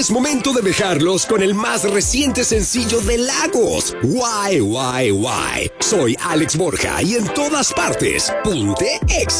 es momento de dejarlos con el más reciente sencillo de Lagos, Why. Soy Alex Borja y en todas partes, Ponte Exa.